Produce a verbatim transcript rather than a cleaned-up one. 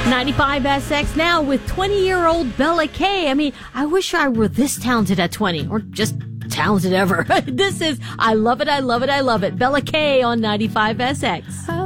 ninety-five S X now with twenty-year-old Bella Kay. I mean, I wish I were this talented at twenty, or just talented ever. This is I Love It, I Love It, I Love It. Bella Kay on ninety-five S X.